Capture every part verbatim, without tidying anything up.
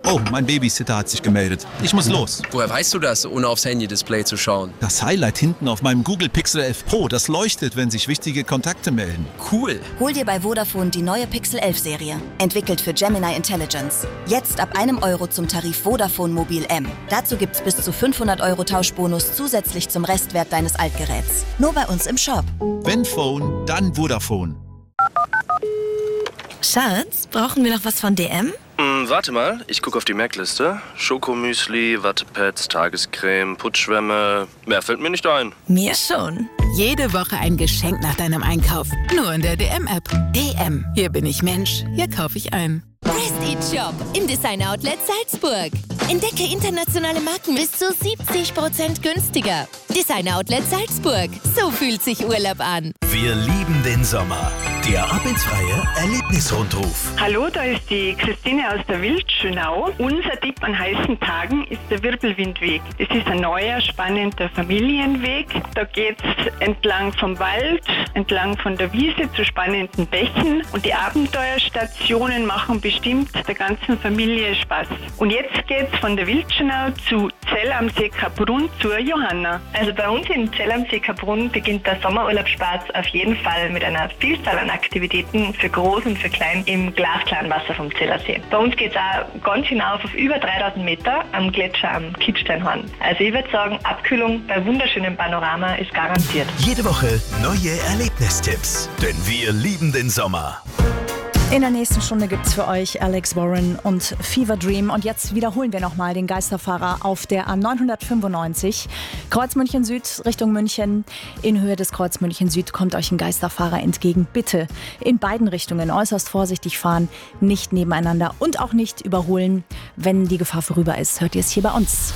Oh, mein Babysitter hat sich gemeldet. Ich muss los. Woher weißt du das, ohne aufs Handy-Display zu schauen? Das Highlight hinten auf meinem Google Pixel elf Pro, das leuchtet, wenn sich wichtige Kontakte melden. Cool. Hol dir bei Vodafone die neue Pixel elf Serie. Entwickelt für Gemini Intelligence. Jetzt ab einem Euro zum Tarif Vodafone Mobil M. Dazu gibt's bis zu fünfhundert Euro Tauschbonus zusätzlich zum Restwert deines Altgeräts. Nur bei uns im Shop. Wenn Phone, dann Vodafone. Schatz, brauchen wir noch was von D M? Hm, warte mal, ich gucke auf die Merkliste. Schokomüsli, Wattepads, Tagescreme, Putzschwämme. Mehr fällt mir nicht ein. Mir schon. Jede Woche ein Geschenk nach deinem Einkauf. Nur in der D M-App. D M. Hier bin ich Mensch. Hier kaufe ich ein. Prestige Shop im Design Outlet Salzburg. Entdecke internationale Marken bis zu siebzig Prozent günstiger. Design Outlet Salzburg. So fühlt sich Urlaub an. Wir lieben den Sommer. Der abrissfreie Erlebnisrundruf. Hallo, da ist die Christine aus der Wildschönau. Unser Tipp an heißen Tagen ist der Wirbelwindweg. Es ist ein neuer, spannender Familienweg. Da geht's entlang vom Wald, entlang von der Wiese zu spannenden Bächen. Und die Abenteuerstationen machen bestimmt der ganzen Familie Spaß. Und jetzt geht's von der Wildschönau zu Zell am See Kaprun zur Johanna. Also bei uns in Zell am See Kaprun beginnt der Sommerurlaubsspaß auf jeden Fall mit einer Vielzahl an Aktivitäten für Groß und für Klein im glasklaren Wasser vom Zellersee. Bei uns geht es auch ganz hinauf auf über dreitausend Meter am Gletscher am Kitzsteinhorn. Also ich würde sagen, Abkühlung bei wunderschönem Panorama ist garantiert. Jede Woche neue Erlebnistipps, denn wir lieben den Sommer. In der nächsten Stunde gibt's für euch Alex Warren und Fever Dream. Und jetzt wiederholen wir nochmal den Geisterfahrer auf der A neunhundertfünfundneunzig. Kreuz München Süd Richtung München. In Höhe des Kreuz München Süd kommt euch ein Geisterfahrer entgegen. Bitte in beiden Richtungen äußerst vorsichtig fahren, nicht nebeneinander und auch nicht überholen. Wenn die Gefahr vorüber ist, hört ihr es hier bei uns.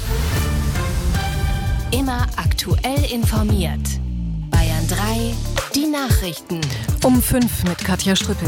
Immer aktuell informiert. Bayern drei, die Nachrichten. Um fünf mit Katja Strüppel.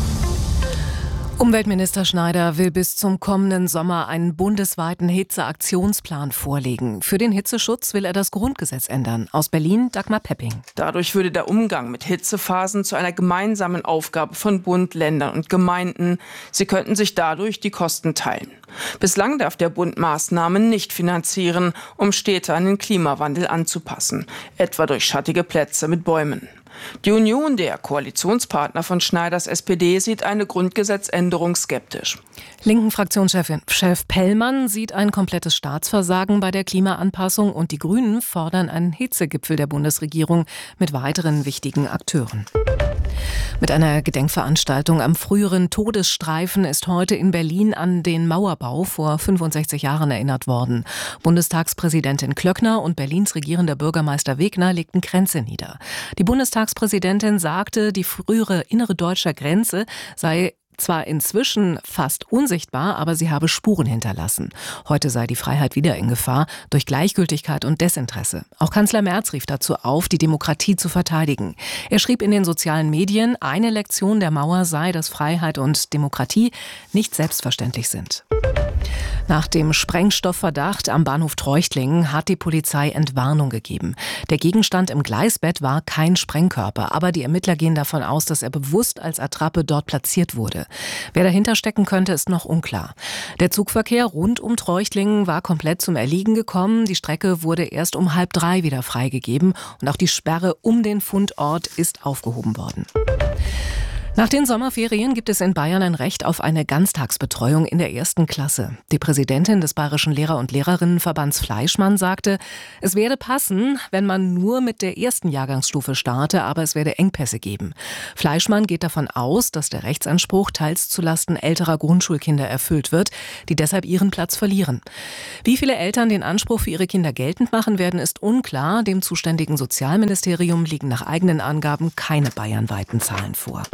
Umweltminister Schneider will bis zum kommenden Sommer einen bundesweiten Hitzeaktionsplan vorlegen. Für den Hitzeschutz will er das Grundgesetz ändern. Aus Berlin, Dagmar Pepping. Dadurch würde der Umgang mit Hitzephasen zu einer gemeinsamen Aufgabe von Bund, Ländern und Gemeinden. Sie könnten sich dadurch die Kosten teilen. Bislang darf der Bund Maßnahmen nicht finanzieren, um Städte an den Klimawandel anzupassen, etwa durch schattige Plätze mit Bäumen. Die Union, der Koalitionspartner von Schneiders S P D, sieht eine Grundgesetzänderung skeptisch. Linken Fraktionschef Chef Pellmann sieht ein komplettes Staatsversagen bei der Klimaanpassung und die Grünen fordern einen Hitzegipfel der Bundesregierung mit weiteren wichtigen Akteuren. Mit einer Gedenkveranstaltung am früheren Todesstreifen ist heute in Berlin an den Mauerbau vor fünfundsechzig Jahren erinnert worden. Bundestagspräsidentin Klöckner und Berlins regierender Bürgermeister Wegner legten Kränze nieder. Die Bundestagspräsidentin sagte, die frühere innere deutsche Grenze sei zwar inzwischen fast unsichtbar, aber sie habe Spuren hinterlassen. Heute sei die Freiheit wieder in Gefahr durch Gleichgültigkeit und Desinteresse. Auch Kanzler Merz rief dazu auf, die Demokratie zu verteidigen. Er schrieb in den sozialen Medien, eine Lektion der Mauer sei, dass Freiheit und Demokratie nicht selbstverständlich sind. Nach dem Sprengstoffverdacht am Bahnhof Treuchtlingen hat die Polizei Entwarnung gegeben. Der Gegenstand im Gleisbett war kein Sprengkörper, aber die Ermittler gehen davon aus, dass er bewusst als Attrappe dort platziert wurde. Wer dahinter stecken könnte, ist noch unklar. Der Zugverkehr rund um Treuchtlingen war komplett zum Erliegen gekommen. Die Strecke wurde erst um halb drei wieder freigegeben und auch die Sperre um den Fundort ist aufgehoben worden. Nach den Sommerferien gibt es in Bayern ein Recht auf eine Ganztagsbetreuung in der ersten Klasse. Die Präsidentin des Bayerischen Lehrer- und Lehrerinnenverbands Fleischmann sagte, es werde passen, wenn man nur mit der ersten Jahrgangsstufe starte, aber es werde Engpässe geben. Fleischmann geht davon aus, dass der Rechtsanspruch teils zulasten älterer Grundschulkinder erfüllt wird, die deshalb ihren Platz verlieren. Wie viele Eltern den Anspruch für ihre Kinder geltend machen werden, ist unklar. Dem zuständigen Sozialministerium liegen nach eigenen Angaben keine bayernweiten Zahlen vor.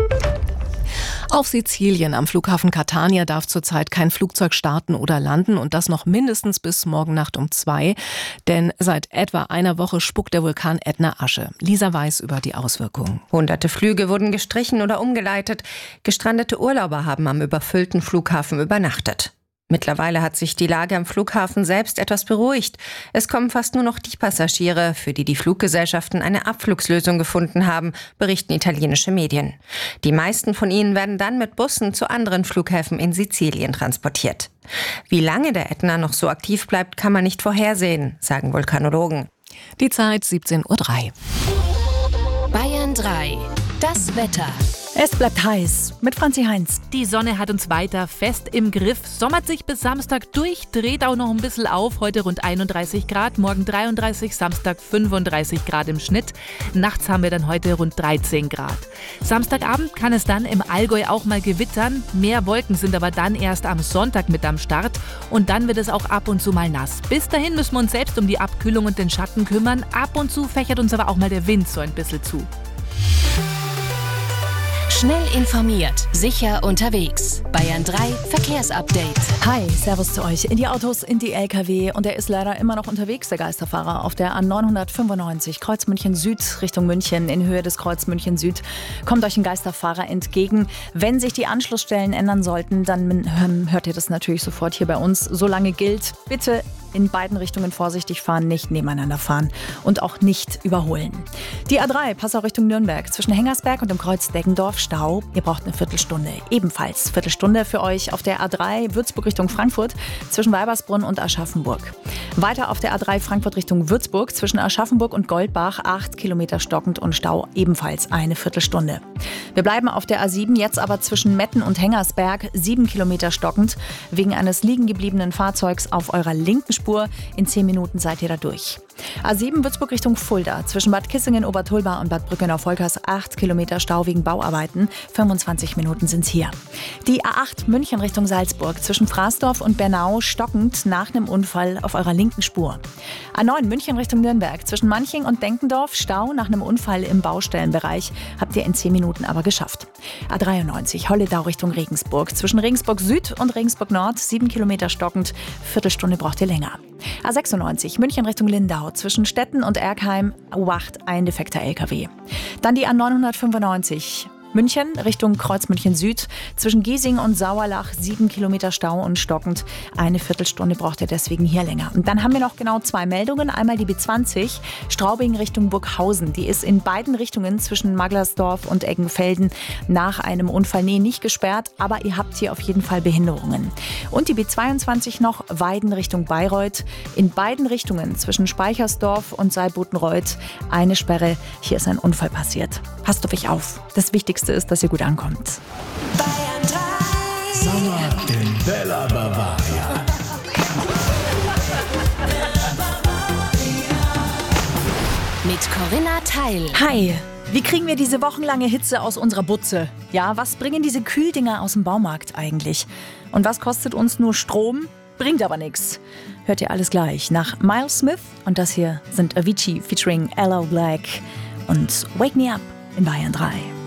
Auf Sizilien am Flughafen Catania darf zurzeit kein Flugzeug starten oder landen und das noch mindestens bis morgen Nacht um zwei. Denn seit etwa einer Woche spuckt der Vulkan Ätna Asche. Lisa weiß über die Auswirkungen. Hunderte Flüge wurden gestrichen oder umgeleitet. Gestrandete Urlauber haben am überfüllten Flughafen übernachtet. Mittlerweile hat sich die Lage am Flughafen selbst etwas beruhigt. Es kommen fast nur noch die Passagiere, für die die Fluggesellschaften eine Abflugslösung gefunden haben, berichten italienische Medien. Die meisten von ihnen werden dann mit Bussen zu anderen Flughäfen in Sizilien transportiert. Wie lange der Ätna noch so aktiv bleibt, kann man nicht vorhersehen, sagen Vulkanologen. Die Zeit siebzehn Uhr drei. Bayern drei. Das Wetter. Es bleibt heiß mit Franzi Heinz. Die Sonne hat uns weiter fest im Griff, sommert sich bis Samstag durch, dreht auch noch ein bisschen auf. Heute rund einunddreißig Grad, morgen dreiunddreißig, Samstag fünfunddreißig Grad im Schnitt. Nachts haben wir dann heute rund dreizehn Grad. Samstagabend kann es dann im Allgäu auch mal gewittern. Mehr Wolken sind aber dann erst am Sonntag mit am Start. Und dann wird es auch ab und zu mal nass. Bis dahin müssen wir uns selbst um die Abkühlung und den Schatten kümmern. Ab und zu fächert uns aber auch mal der Wind so ein bisschen zu. Schnell informiert, sicher unterwegs. Bayern drei Verkehrsupdate. Hi, servus zu euch. In die Autos, in die L K W. Und er ist leider immer noch unterwegs, der Geisterfahrer. Auf der A neunhundertfünfundneunzig, Kreuz München Süd, Richtung München. In Höhe des Kreuz München Süd kommt euch ein Geisterfahrer entgegen. Wenn sich die Anschlussstellen ändern sollten, dann hört ihr das natürlich sofort hier bei uns. Solange gilt, bitte in beiden Richtungen vorsichtig fahren, nicht nebeneinander fahren und auch nicht überholen. Die A drei, Passau Richtung Nürnberg, zwischen Hengersberg und dem Kreuz Deggendorf, Stau. Ihr braucht eine Viertelstunde. Ebenfalls Viertelstunde für euch auf der A drei, Würzburg Richtung Frankfurt, zwischen Weibersbrunn und Aschaffenburg. Weiter auf der A drei, Frankfurt Richtung Würzburg, zwischen Aschaffenburg und Goldbach, acht Kilometer stockend und Stau, ebenfalls eine Viertelstunde. Wir bleiben auf der A sieben, jetzt aber zwischen Metten und Hengersberg, sieben Kilometer stockend, wegen eines liegen gebliebenen Fahrzeugs auf eurer linken Spur. In zehn Minuten seid ihr da durch. A sieben Würzburg Richtung Fulda, zwischen Bad Kissingen, Obertulba und Bad Brückenau-Volkers, acht Kilometer Stau wegen Bauarbeiten, fünfundzwanzig Minuten sind's hier. Die A acht München Richtung Salzburg, zwischen Fraßdorf und Bernau, stockend nach einem Unfall auf eurer linken Spur. A neun München Richtung Nürnberg, zwischen Manching und Denkendorf, Stau nach einem Unfall im Baustellenbereich, habt ihr in zehn Minuten aber geschafft. A dreiundneunzig Holledau Richtung Regensburg, zwischen Regensburg Süd und Regensburg Nord, sieben Kilometer stockend, Viertelstunde braucht ihr länger. A sechsundneunzig München Richtung Lindau, zwischen Stetten und Erkheim, wacht ein defekter L K W. Dann die A neunhundertfünfundneunzig München Richtung Kreuz München Süd, zwischen Giesing und Sauerlach, sieben Kilometer Stau und stockend. Eine Viertelstunde braucht ihr deswegen hier länger. Und dann haben wir noch genau zwei Meldungen. Einmal die B zwanzig, Straubing Richtung Burghausen. Die ist in beiden Richtungen zwischen Maglersdorf und Eggenfelden nach einem Unfall nee, nicht gesperrt, aber ihr habt hier auf jeden Fall Behinderungen. Und die B zweiundzwanzig noch, Weiden Richtung Bayreuth. In beiden Richtungen zwischen Speichersdorf und Saarbrücken-Reuth eine Sperre. Hier ist ein Unfall passiert. Passt auf euch auf. Das Wichtigste ist, dass ihr gut ankommt. Bayern drei. Sommer in Bella Bavaria. Mit Corinna Teil. Hi. Wie kriegen wir diese wochenlange Hitze aus unserer Butze? Ja, was bringen diese Kühldinger aus dem Baumarkt eigentlich? Und was kostet uns nur Strom? Bringt aber nichts. Hört ihr alles gleich nach Miles Smith. Und das hier sind Avicii featuring Aloe Black und Wake Me Up in Bayern drei.